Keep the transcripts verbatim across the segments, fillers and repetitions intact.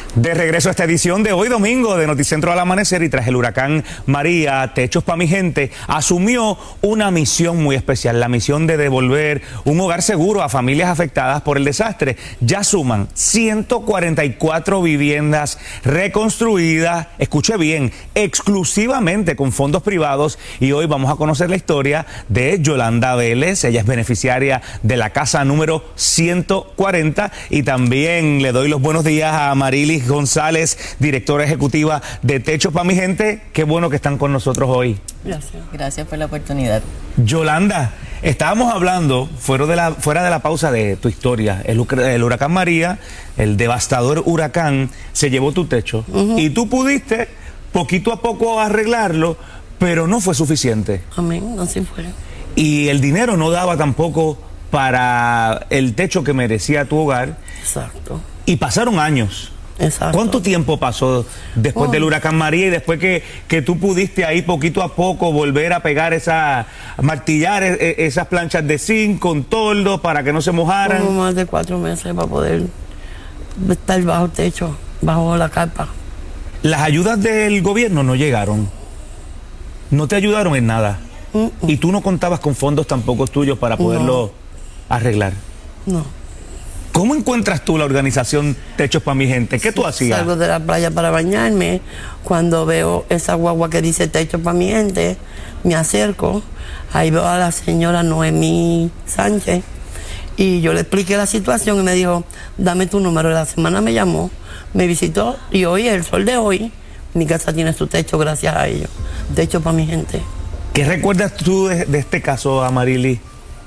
De regreso a esta edición de hoy domingo de Noticentro al Amanecer, y tras el huracán María, Techos Pa' Mi Gente asumió una misión muy especial, la misión de devolver un hogar seguro a familias afectadas por el desastre. Ya suman ciento cuarenta y cuatro viviendas reconstruidas, escuche bien, exclusivamente con fondos privados, y hoy vamos a conocer la historia de Yolanda Vélez. Ella es beneficiaria de la casa número ciento cuarenta, y también le doy los buenos días a Marilis González, directora ejecutiva de Techos Pa' Mi Gente. Qué bueno que están con nosotros hoy. Gracias. Gracias por la oportunidad. Yolanda, estábamos hablando fuera de la, fuera de la pausa de tu historia. El, el huracán María, el devastador huracán, se llevó tu techo. Uh-huh. Y tú pudiste poquito a poco arreglarlo, pero no fue suficiente. Amén, así fue. Y el dinero no daba tampoco para el techo que merecía tu hogar. Exacto. Y pasaron años. Exacto. ¿Cuánto tiempo pasó después oh. del huracán María, y después que, que tú pudiste ahí poquito a poco volver a pegar esa, martillar esas planchas de zinc con toldo para que no se mojaran? Como más de cuatro meses para poder estar bajo el techo, bajo la carpa. Las ayudas del gobierno no llegaron, no te ayudaron en nada. Uh -uh. Y tú no contabas con fondos tampoco tuyos para poderlo no. arreglar. No. ¿Cómo encuentras tú la organización Techos Pa' Mi Gente? ¿Qué tú hacías? Salgo de la playa para bañarme. Cuando veo esa guagua que dice Techos Pa' Mi Gente, me acerco. Ahí veo a la señora Noemí Sánchez. Y yo le expliqué la situación y me dijo, dame tu número. La semana me llamó, me visitó, y hoy, el sol de hoy, mi casa tiene su techo gracias a ellos. Techos Pa' Mi Gente. ¿Qué recuerdas tú de, de este caso, Amarilis?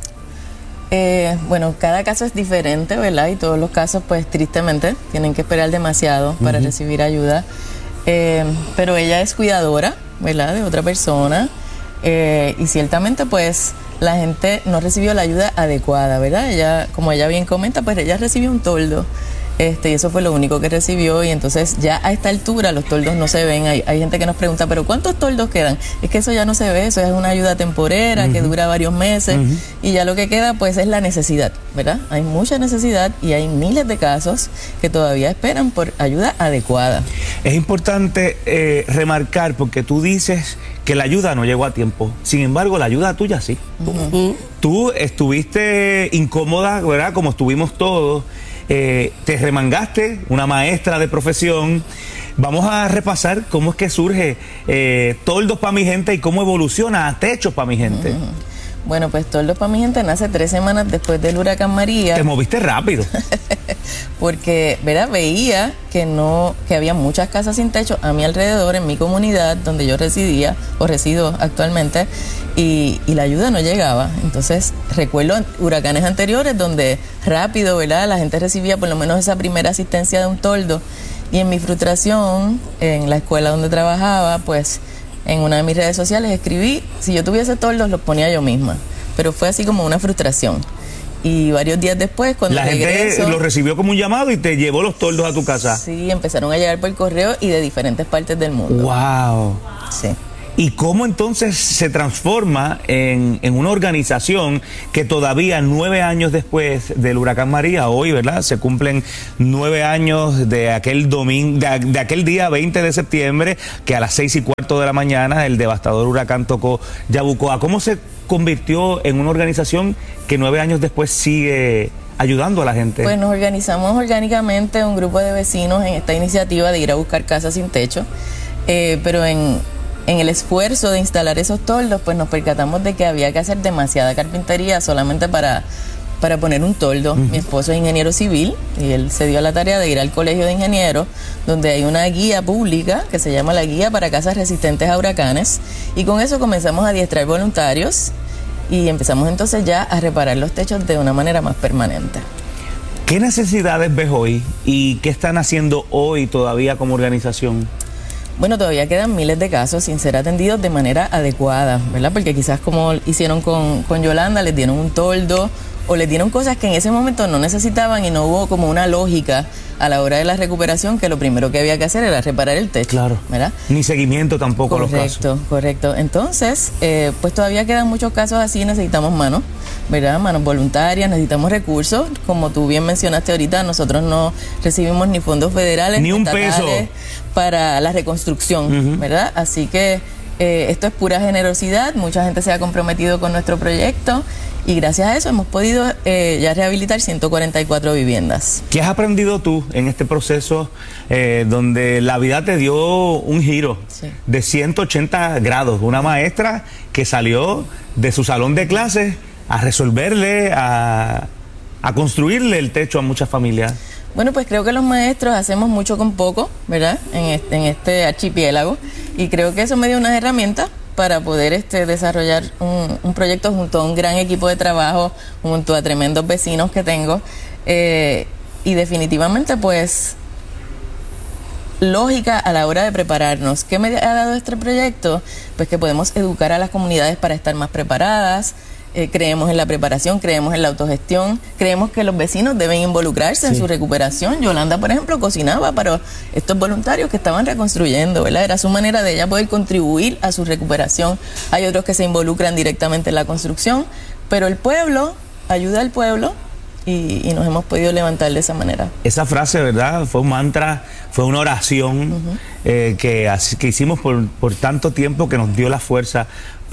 Eh, bueno, cada caso es diferente, ¿verdad? Y todos los casos, pues tristemente, tienen que esperar demasiado para uh-huh. recibir ayuda. Eh, pero ella es cuidadora, ¿verdad? De otra persona. Eh, y ciertamente, pues, la gente no recibió la ayuda adecuada, ¿verdad? Ella, como ella bien comenta, pues ella recibió un toldo. Este, y eso fue lo único que recibió, y entonces ya a esta altura los toldos no se ven. Hay, hay gente que nos pregunta, ¿pero cuántos toldos quedan? Es que eso ya no se ve, eso es una ayuda temporera uh-huh. que dura varios meses uh-huh. y ya lo que queda pues es la necesidad, ¿verdad? Hay mucha necesidad y hay miles de casos que todavía esperan por ayuda adecuada. Es importante eh, remarcar, porque tú dices que la ayuda no llegó a tiempo, sin embargo la ayuda tuya sí. Uh-huh. Tú estuviste incómoda, ¿verdad? Como estuvimos todos. Eh, te remangaste, una maestra de profesión. Vamos a repasar cómo es que surge eh, Toldos Pa' Mi Gente y cómo evoluciona a Techos Pa' Mi Gente. Uh-huh. Bueno, pues Toldos Pa' Mi Gente nace tres semanas después del huracán María. Te moviste rápido. Porque, ¿verdad? Veía que no, que había muchas casas sin techo a mi alrededor, en mi comunidad, donde yo residía, o resido actualmente, y, y la ayuda no llegaba. Entonces, recuerdo huracanes anteriores donde rápido, ¿verdad? La gente recibía por lo menos esa primera asistencia de un toldo. Y en mi frustración, en la escuela donde trabajaba, pues, en una de mis redes sociales escribí, si yo tuviese toldos los ponía yo misma, pero fue así como una frustración. Y varios días después, cuando la regreso, gente lo recibió como un llamado y te llevó los toldos a tu casa. Sí, empezaron a llegar por correo y de diferentes partes del mundo. ¡Wow! Sí. ¿Y cómo entonces se transforma en, en una organización que todavía nueve años después del huracán María, hoy, ¿verdad? Se cumplen nueve años de aquel domingo, de, de aquel día veinte de septiembre, que a las seis y cuarto de la mañana el devastador huracán tocó Yabucoa. ¿Cómo se convirtió en una organización que nueve años después sigue ayudando a la gente? Pues nos organizamos orgánicamente un grupo de vecinos en esta iniciativa de ir a buscar casas sin techo, eh, pero en... En el esfuerzo de instalar esos toldos, pues nos percatamos de que había que hacer demasiada carpintería solamente para, para poner un toldo. Uh-huh. Mi esposo es ingeniero civil y él se dio a la tarea de ir al colegio de ingenieros, donde hay una guía pública que se llama la Guía para Casas Resistentes a Huracanes, y con eso comenzamos a adiestrar voluntarios y empezamos entonces ya a reparar los techos de una manera más permanente. ¿Qué necesidades ves hoy y qué están haciendo hoy todavía como organización? Bueno, todavía quedan miles de casos sin ser atendidos de manera adecuada, ¿verdad? Porque quizás como hicieron con, con Yolanda, les dieron un toldo o les dieron cosas que en ese momento no necesitaban y no hubo como una lógica a la hora de la recuperación, que lo primero que había que hacer era reparar el techo. Claro. ¿Verdad? Ni seguimiento tampoco a los casos. Correcto, correcto. Entonces, eh, pues todavía quedan muchos casos así, necesitamos manos, ¿verdad? Manos voluntarias, necesitamos recursos. Como tú bien mencionaste ahorita, nosotros no recibimos ni fondos federales ni un estatales peso para la reconstrucción, uh-huh. ¿verdad? Así que eh, esto es pura generosidad, mucha gente se ha comprometido con nuestro proyecto y gracias a eso hemos podido eh, ya rehabilitar ciento cuarenta y cuatro viviendas. ¿Qué has aprendido tú en este proceso eh, donde la vida te dio un giro sí. de ciento ochenta grados? Una maestra que salió de su salón de clases a resolverle, a, a construirle el techo a muchas familias. Bueno, pues creo que los maestros hacemos mucho con poco, ¿verdad? En este, en este archipiélago, y creo que eso me dio unas herramientas para poder este, desarrollar un, un proyecto junto a un gran equipo de trabajo, junto a tremendos vecinos que tengo, eh, y definitivamente pues lógica a la hora de prepararnos. ¿Qué me ha dado este proyecto? Pues que podemos educar a las comunidades para estar más preparadas. Eh, creemos en la preparación, creemos en la autogestión, creemos que los vecinos deben involucrarse sí. en su recuperación. Yolanda, por ejemplo, cocinaba para estos voluntarios que estaban reconstruyendo, ¿verdad? Era su manera de ella poder contribuir a su recuperación. Hay otros que se involucran directamente en la construcción, pero el pueblo ayuda al pueblo y, y nos hemos podido levantar de esa manera. Esa frase, ¿verdad? Fue un mantra, fue una oración uh-huh. eh, que, que hicimos por, por tanto tiempo, que nos dio la fuerza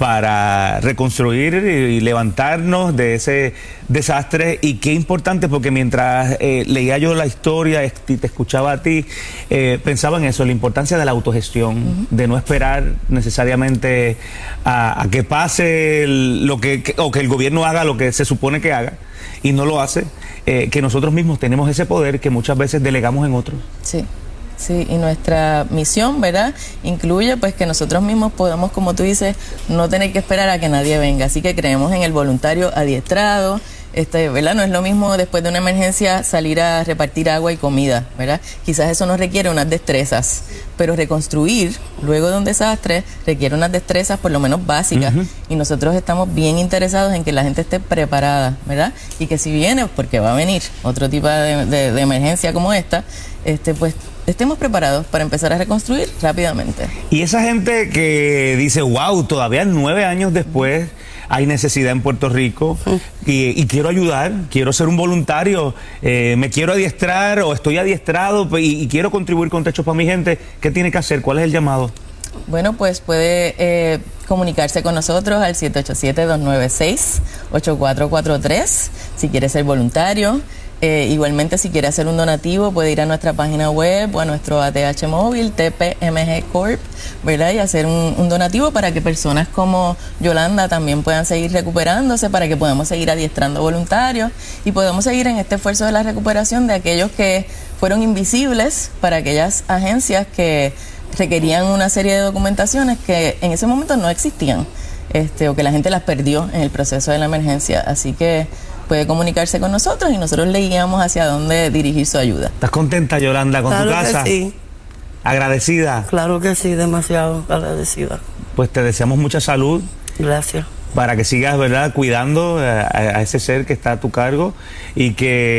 para reconstruir y levantarnos de ese desastre. Y qué importante, porque mientras eh, leía yo la historia y te escuchaba a ti, eh, pensaba en eso, la importancia de la autogestión, uh-huh. de no esperar necesariamente a, a que pase el, lo que, que o que el gobierno haga lo que se supone que haga y no lo hace, eh, que nosotros mismos tenemos ese poder que muchas veces delegamos en otros. Sí. Sí, y nuestra misión, ¿verdad?, incluye pues que nosotros mismos podamos, como tú dices, no tener que esperar a que nadie venga. Así que creemos en el voluntario adiestrado, este, ¿verdad? No es lo mismo después de una emergencia salir a repartir agua y comida, ¿verdad? Quizás eso nos requiere unas destrezas, pero reconstruir luego de un desastre requiere unas destrezas por lo menos básicas. Uh-huh. Y nosotros estamos bien interesados en que la gente esté preparada, ¿verdad? Y que si viene, porque va a venir otro tipo de, de, de emergencia como esta, este, pues estemos preparados para empezar a reconstruir rápidamente. Y esa gente que dice, wow, todavía nueve años después hay necesidad en Puerto Rico y, y quiero ayudar, quiero ser un voluntario, eh, me quiero adiestrar o estoy adiestrado y, y quiero contribuir con Techos para mi gente, ¿qué tiene que hacer? ¿Cuál es el llamado? Bueno, pues puede eh, comunicarse con nosotros al siete ocho siete, dos nueve seis, ocho cuatro cuatro tres si quiere ser voluntario. Eh, igualmente, si quiere hacer un donativo, puede ir a nuestra página web o a nuestro A T H móvil, T P M G Corp, ¿verdad? Y hacer un, un donativo para que personas como Yolanda también puedan seguir recuperándose, para que podamos seguir adiestrando voluntarios y podamos seguir en este esfuerzo de la recuperación de aquellos que fueron invisibles para aquellas agencias que requerían una serie de documentaciones que en ese momento no existían, este, o que la gente las perdió en el proceso de la emergencia. Así que puede comunicarse con nosotros y nosotros le guiamos hacia dónde dirigir su ayuda. ¿Estás contenta, Yolanda, con claro tu casa? Que sí. ¿Agradecida? Claro que sí, demasiado agradecida. Pues te deseamos mucha salud. Gracias. Para que sigas, ¿verdad?, cuidando a, a ese ser que está a tu cargo y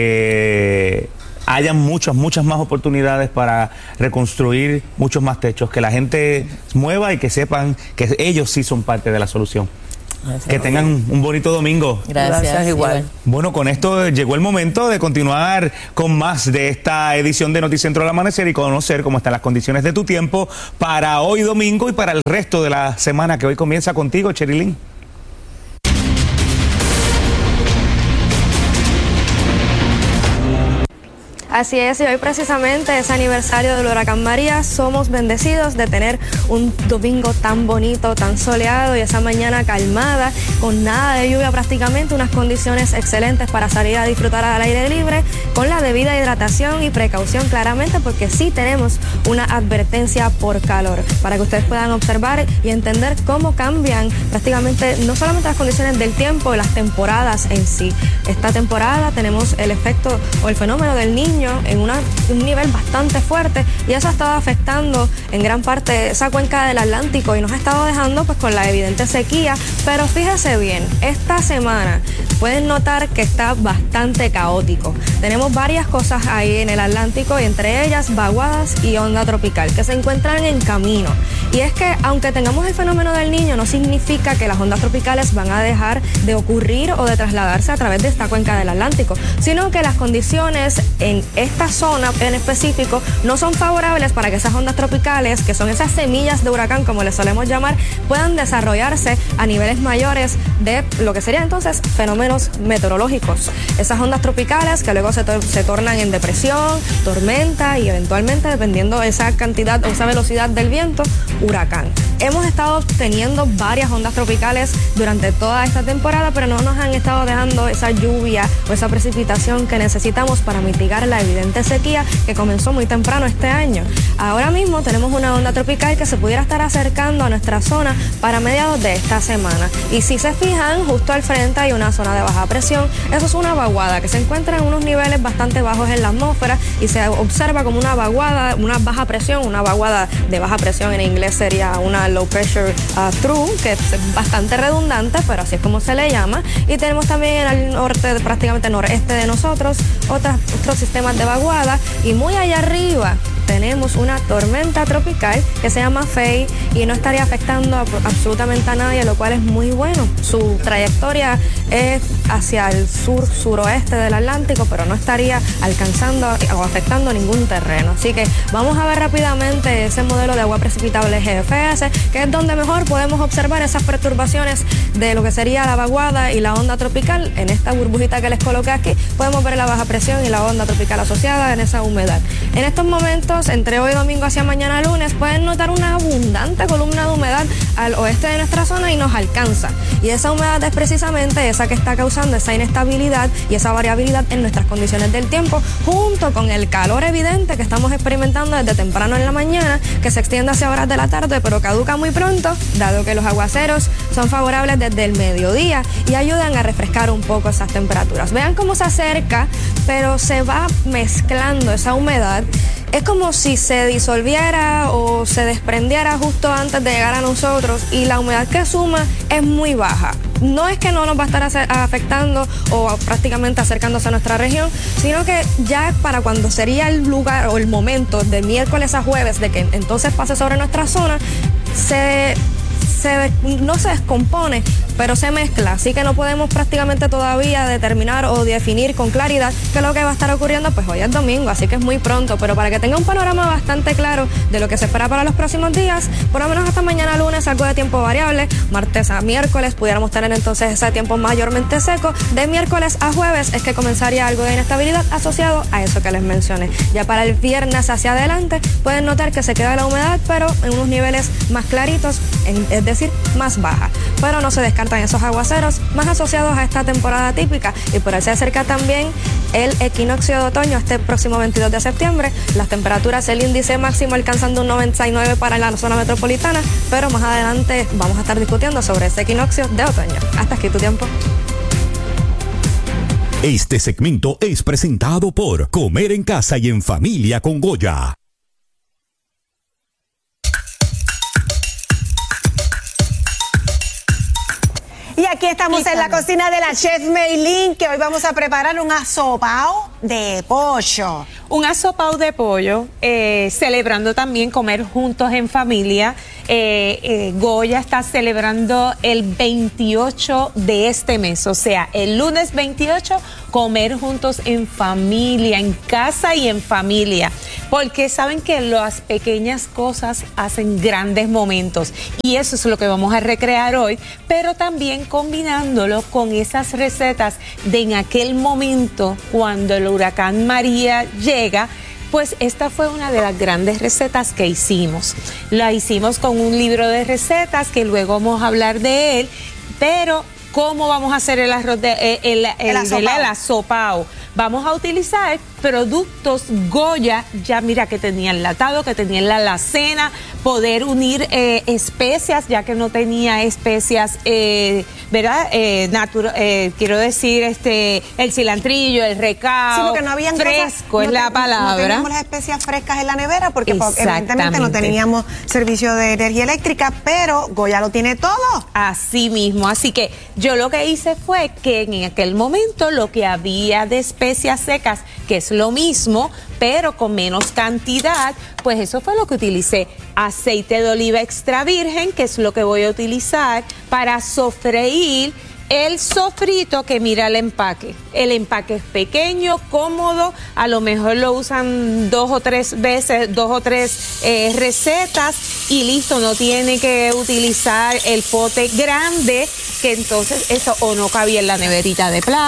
que haya muchas, muchas más oportunidades para reconstruir muchos más techos, que la gente mueva y que sepan que ellos sí son parte de la solución. Gracias. Que tengan un bonito domingo. Gracias, Gracias igual. Bueno, con esto llegó el momento de continuar con más de esta edición de Noticentro al Amanecer y conocer cómo están las condiciones de tu tiempo para hoy domingo y para el resto de la semana que hoy comienza contigo, Cherilyn. Así es, y hoy precisamente es aniversario del huracán María. Somos bendecidos de tener un domingo tan bonito, tan soleado y esa mañana calmada, con nada de lluvia prácticamente, unas condiciones excelentes para salir a disfrutar al aire libre, con la debida hidratación y precaución claramente, porque sí tenemos una advertencia por calor, para que ustedes puedan observar y entender cómo cambian prácticamente no solamente las condiciones del tiempo, las temporadas en sí. Esta temporada tenemos el efecto o el fenómeno del Niño, niño en una, un nivel bastante fuerte y eso ha estado afectando en gran parte esa cuenca del Atlántico y nos ha estado dejando pues con la evidente sequía. Pero fíjese bien, esta semana pueden notar que está bastante caótico. Tenemos varias cosas ahí en el Atlántico y entre ellas vaguadas y onda tropical que se encuentran en camino. Y es que aunque tengamos el fenómeno del Niño, no significa que las ondas tropicales van a dejar de ocurrir o de trasladarse a través de esta cuenca del Atlántico, sino que las condiciones en esta zona en específico no son favorables para que esas ondas tropicales, que son esas semillas de huracán como les solemos llamar, puedan desarrollarse a niveles mayores de lo que serían entonces fenómenos meteorológicos. Esas ondas tropicales que luego se, to se tornan en depresión, tormenta y eventualmente, dependiendo de esa cantidad o esa velocidad del viento, huracán. Hemos estado teniendo varias ondas tropicales durante toda esta temporada, pero no nos han estado dejando esa lluvia o esa precipitación que necesitamos para mitigar la evidente sequía que comenzó muy temprano este año. Ahora mismo tenemos una onda tropical que se pudiera estar acercando a nuestra zona para mediados de esta semana. Y si se fijan, justo al frente hay una zona de baja presión. Eso es una vaguada que se encuentra en unos niveles bastante bajos en la atmósfera y se observa como una vaguada, una baja presión, una vaguada de baja presión en inglés sería una low pressure uh, through, que es bastante redundante, pero así es como se le llama. Y tenemos también al norte, prácticamente noreste de nosotros, otras, otros sistemas de vaguada y muy allá arriba tenemos una tormenta tropical que se llama Faye y no estaría afectando a, absolutamente a nadie, lo cual es muy bueno. Su trayectoria es hacia el sur, suroeste del Atlántico, pero no estaría alcanzando o afectando ningún terreno. Así que vamos a ver rápidamente ese modelo de agua precipitable G F S, que es donde mejor podemos observar esas perturbaciones de lo que sería la vaguada y la onda tropical. En esta burbujita que les coloqué aquí, podemos ver la baja presión y la onda tropical asociada en esa humedad. En estos momentos, entre hoy domingo hacia mañana lunes, pueden notar una abundante columna de humedad al oeste de nuestra zona y nos alcanza. Y esa humedad es precisamente esa que está causando esa inestabilidad y esa variabilidad en nuestras condiciones del tiempo, junto con el calor evidente que estamos experimentando desde temprano en la mañana, que se extiende hacia horas de la tarde, pero caduca muy pronto, dado que los aguaceros son favorables desde el mediodía y ayudan a refrescar un poco esas temperaturas. Vean cómo se acerca, pero se va mezclando esa humedad. Es como si se disolviera o se desprendiera justo antes de llegar a nosotros y la humedad que suma es muy baja. No es que no nos va a estar afectando o prácticamente acercándose a nuestra región, sino que ya para cuando sería el lugar o el momento de miércoles a jueves de que entonces pase sobre nuestra zona, se... Se, no se descompone, pero se mezcla, así que no podemos prácticamente todavía determinar o definir con claridad qué es lo que va a estar ocurriendo. Pues hoy es domingo, así que es muy pronto, pero para que tenga un panorama bastante claro de lo que se espera para los próximos días, por lo menos hasta mañana lunes algo de tiempo variable, martes a miércoles pudiéramos tener entonces ese tiempo mayormente seco, de miércoles a jueves es que comenzaría algo de inestabilidad asociado a eso que les mencioné. Ya para el viernes hacia adelante pueden notar que se queda la humedad, pero en unos niveles más claritos, en, es decir, más baja, pero no se descartan esos aguaceros más asociados a esta temporada típica y por ahí se acerca también el equinoccio de otoño este próximo veintidós de septiembre. Las temperaturas, el índice máximo alcanzando un noventa y nueve para la zona metropolitana, pero más adelante vamos a estar discutiendo sobre ese equinoccio de otoño. Hasta aquí tu tiempo. Este segmento es presentado por Comer en Casa y en Familia con Goya. Y aquí estamos en la cocina de la chef Meilín, que hoy vamos a preparar un asopao de pollo. Un asopao de pollo, eh, celebrando también comer juntos en familia. Eh, eh, Goya está celebrando el veintiocho de este mes, o sea, el lunes veintiocho, comer juntos en familia, en casa y en familia, porque saben que las pequeñas cosas hacen grandes momentos y eso es lo que vamos a recrear hoy, pero también combinándolo con esas recetas de en aquel momento cuando el huracán María llega. Pues esta fue una de las grandes recetas que hicimos. La hicimos con un libro de recetas que luego vamos a hablar de él, pero ¿cómo vamos a hacer el arroz de, el, el, el, el, asopao? el asopao? vamos a utilizar productos Goya, ya mira que tenía enlatado, que tenía la alacena, poder unir eh, especias, ya que no tenía especias, eh, ¿verdad? Eh, natura, eh, quiero decir, este, el cilantrillo, el recao, sí, porque no habían fresco cosas, es no la te, palabra. No teníamos las especias frescas en la nevera, porque evidentemente no teníamos servicio de energía eléctrica, pero Goya lo tiene todo. Así mismo, así que yo lo que hice fue que en aquel momento lo que había de especias secas, que es lo mismo, pero con menos cantidad, pues eso fue lo que utilicé. Aceite de oliva extra virgen, que es lo que voy a utilizar para sofreír el sofrito, que mira el empaque. El empaque es pequeño, cómodo, a lo mejor lo usan dos o tres veces, dos o tres eh, recetas y listo, no tiene que utilizar el pote grande, que entonces eso o no cabía en la neverita de plástico.